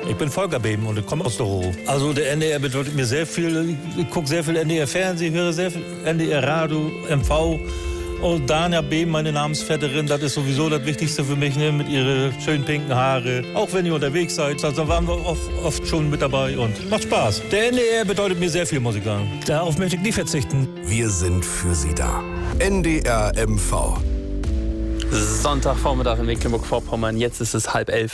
Ich bin Volker Beben und ich komme aus der Ruhr. Also der NDR bedeutet mir sehr viel. Ich gucke sehr viel NDR-Fernsehen, höre sehr viel NDR-Radio, MV. Und Dania Beben, meine Namensvetterin, das ist sowieso das Wichtigste für mich, ne? Mit ihren schönen pinken Haare. Auch wenn ihr unterwegs seid, da waren wir oft schon mit dabei und macht Spaß. Der NDR bedeutet mir sehr viel, muss ich sagen. Darauf möchte ich nie verzichten. Wir sind für Sie da. NDR MV. Sonntagvormittag in Mecklenburg-Vorpommern, jetzt ist es 10:30.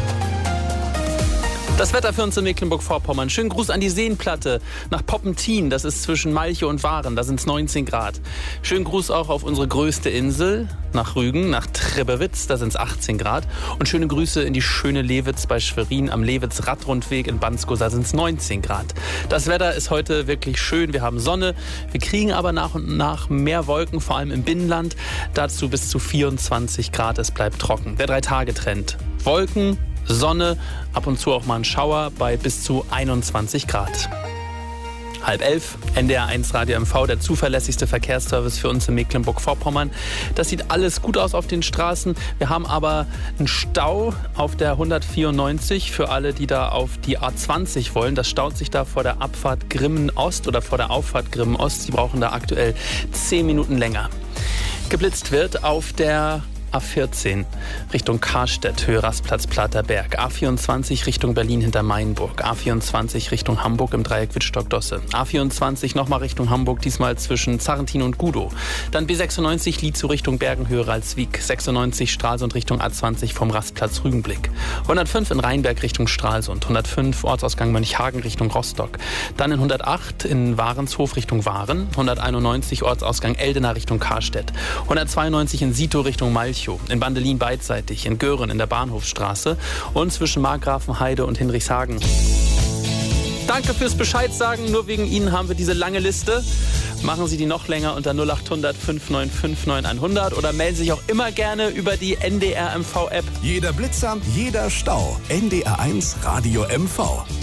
Das Wetter für uns in Mecklenburg-Vorpommern. Schönen Gruß an die Seenplatte nach Poppentin, das ist zwischen Malchow und Waren, da sind es 19 Grad. Schönen Gruß auch auf unsere größte Insel, nach Rügen, nach Trebbewitz, da sind es 18 Grad. Und schöne Grüße in die schöne Lewitz bei Schwerin am Lewitz-Radrundweg in Bansko, da sind es 19 Grad. Das Wetter ist heute wirklich schön, wir haben Sonne, wir kriegen aber nach und nach mehr Wolken, vor allem im Binnenland. Dazu bis zu 24 Grad, es bleibt trocken. Der 3-Tage-Trend. Wolken, Sonne, ab und zu auch mal ein Schauer bei bis zu 21 Grad. 10:30, NDR 1 Radio MV, der zuverlässigste Verkehrsservice für uns in Mecklenburg-Vorpommern. Das sieht alles gut aus auf den Straßen. Wir haben aber einen Stau auf der 194 für alle, die da auf die A20 wollen. Das staut sich da vor der Abfahrt Grimmen-Ost oder vor der Auffahrt Grimmen-Ost. Sie brauchen da aktuell 10 Minuten länger. Geblitzt wird auf der A14 Richtung Karstedt, Höhe Rastplatz Platerberg. A24 Richtung Berlin hinter Mainburg. A24 Richtung Hamburg im Dreieck Wittstock-Dosse. A24 nochmal Richtung Hamburg, diesmal zwischen Zarrentin und Gudow. Dann B96 Lietzow Richtung Bergen, Höhe Ralswiek. 96 Stralsund Richtung A20 vom Rastplatz Rügenblick. 105 in Rheinberg Richtung Stralsund. 105 Ortsausgang Mönchhagen Richtung Rostock. Dann in 108 in Warenshof Richtung Waren. 191 Ortsausgang Eldena Richtung Karstedt. 192 in Sito Richtung Malchow. In Bandelin beidseitig, in Göhren in der Bahnhofsstraße und zwischen Markgrafenheide und Hinrichshagen. Danke fürs Bescheid sagen. Nur wegen Ihnen haben wir diese lange Liste. Machen Sie die noch länger unter 0800 595 9100 oder melden sich auch immer gerne über die NDR MV App. Jeder Blitzer, jeder Stau. NDR 1 Radio MV.